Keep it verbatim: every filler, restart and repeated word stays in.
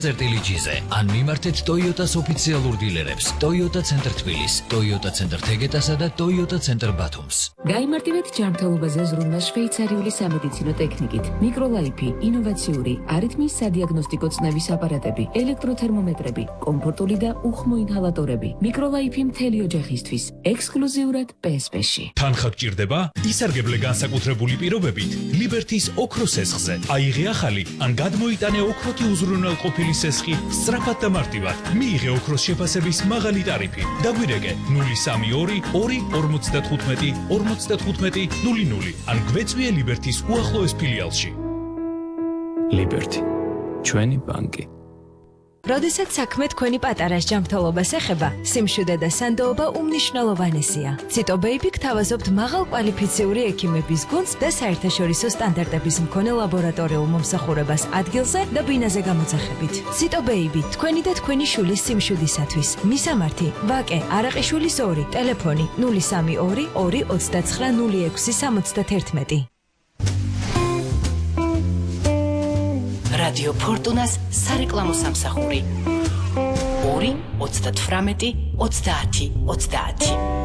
წერტილიჯიზე ან მიმართეთ Toyota-s ოფიციალურ დილერებს Toyota Center თბილის, Toyota Center თეგეტასა და Toyota Center ბათუმს. გაიმართებეთ ჯანმრთელობაზე ზრუნვა შვეიცარიული სამედიცინო ტექნიკით, მიკროლაიფი, ინოვაციური, არითმიის სადიაგნოსტიკო წნევის აპარატები, ელექტროთერმომეტრები, კომფორტული და უხმო ინჰალატორები. მიკროლაიფი მთელი ოჯახისთვის, ექსკლუზიურად პი ეს პი-ში. თანხა გჭირდება? ისარგებლე განსაკუთრებული პირობებით Liberty-s ოქროს სესხზე. აიღე ახალი ან გადმოიტანე ოქროთი უზრუნველყოფილი სესხი სწრაფად და მარტივად. მიიღე ოქროს შეფასების მაღალი ტარიფი. დაგვირეკე ნული სამი ორი ორი ორმოცდათხუთმეტი ორმოცდათხუთმეტი ნული ნული ან გვეწვიე Liberty-s უახლოეს ფილიალში. Liberty. ჩვენი ბანკი. როდესაც საქმე თქვენი პატარას ჯანმრთელობას ეხება, სიმშვიდე და სანდოობა უმნიშვნელოვანესია. Cito Baby გთავაზობთ მაღალ კვალიფიციური ექიმების გუნდს და საერთაშორისო სტანდარტების მქონე ლაბორატორიულ მომსახურებას ადგილზე და ბინაზე გამოძახებით. Cito Baby, თქვენი და თქვენი შვილის სიმშვიდისათვის. მისამართი: ვაკე არაყიშვილის ორი, ტელეფონი ნული სამი ორი ორი ოცდაცხრა ნული ექვსი სამოცდაათერთმეტი. Radio Fortunas სარეკლამო სამსახური ორი ოცდათვრამეტი ოცდაათი ოცდაათი